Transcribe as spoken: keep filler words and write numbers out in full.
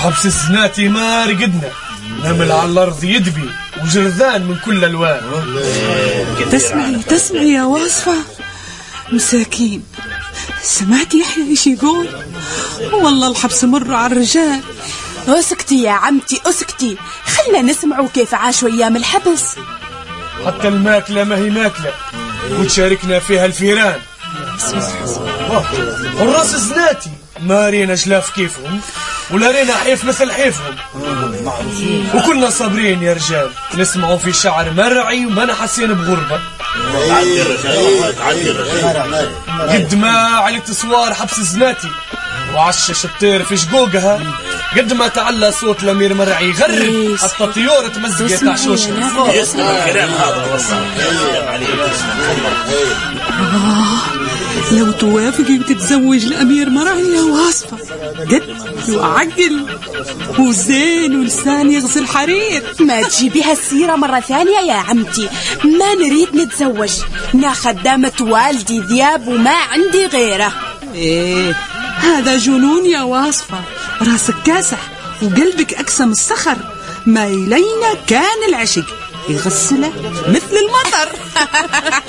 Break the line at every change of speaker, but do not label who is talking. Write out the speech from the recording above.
حبس الزناتي ما رقدنا، نمل على الأرض يدبي وجرذان من كل ألوان.
تسمعي تسمعي يا واصفة مساكين، سمعتي يحيى ايش يقول؟ والله الحبس مر على الرجال.
اسكتي يا عمتي اسكتي، خلنا نسمعوا كيف عاشوا ايام الحبس.
حتى الماكلة ما هي ماكلة وتشاركنا فيها الفيران. والراس الزناتي ما رينا جلاف كيفهم ولا رينا حيف مثل حيفهم، وكلنا صابرين يا رجال نسمعوا في شعر مرعي وما نحسين بغربة. قد ما عليك تصوار حبس الزناتي وعشش الطير في شقوقها، قد ما تعلى صوت الأمير مرعي يغرد حتى طيور تمزقت عشوشها.
يسمع الكلام هذا والله.
آه لو توافقي وتتزوج الأمير مرعي يا واصفة، قد وعقل وزين ولسان يغسل حرير.
ما تجيبيها السيرة مرة ثانية يا عمتي، ما نريد نتزوج، نا خدامة والدي ذياب وما عندي غيره.
ايه هذا جنون يا واصفة، راسك كاسح وقلبك أقسم الصخر، ما إلينا كان العشق يغسله مثل المطر.